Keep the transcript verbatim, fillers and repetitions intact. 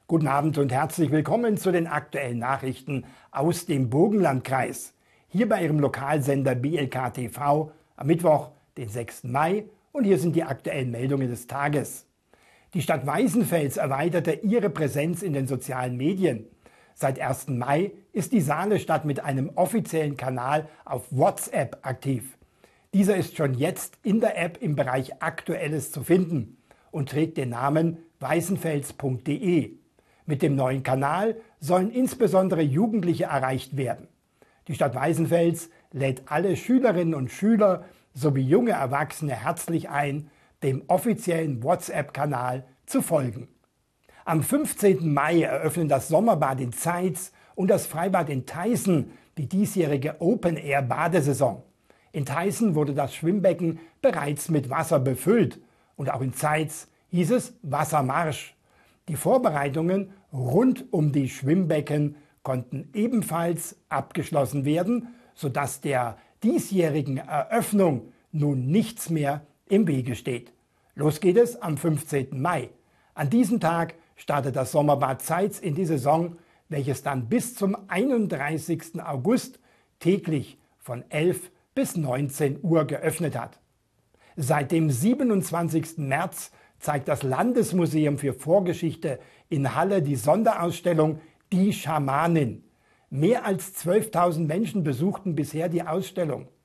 Guten Abend und herzlich willkommen zu den aktuellen Nachrichten aus dem Burgenlandkreis. Hier bei Ihrem Lokalsender B L K T V am Mittwoch, den sechsten Mai. Und hier sind die aktuellen Meldungen des Tages. Die Stadt Weißenfels erweiterte ihre Präsenz in den sozialen Medien. Seit ersten Mai ist die Saale-Stadt mit einem offiziellen Kanal auf WhatsApp aktiv. Dieser ist schon jetzt in der App im Bereich Aktuelles zu finden und trägt den Namen weißenfels punkt de. Mit dem neuen Kanal sollen insbesondere Jugendliche erreicht werden. Die Stadt Weißenfels lädt alle Schülerinnen und Schüler sowie junge Erwachsene herzlich ein, dem offiziellen WhatsApp-Kanal zu folgen. Am fünfzehnten Mai eröffnen das Sommerbad in Zeitz und das Freibad in Theißen die diesjährige Open-Air-Badesaison. In Theißen wurde das Schwimmbecken bereits mit Wasser befüllt und auch in Zeitz hieß es Wassermarsch. Die Vorbereitungen rund um die Schwimmbecken konnten ebenfalls abgeschlossen werden, sodass der diesjährigen Eröffnung nun nichts mehr im Wege steht. Los geht es am fünfzehnten Mai. An diesem Tag startet das Sommerbad Zeitz in die Saison, welches dann bis zum einunddreißigsten August täglich von elf bis neunzehn Uhr geöffnet hat. Seit dem siebenundzwanzigsten März zeigt das Landesmuseum für Vorgeschichte in Halle die Sonderausstellung Die Schamanin. Mehr als zwölftausend Menschen besuchten bisher die Ausstellung.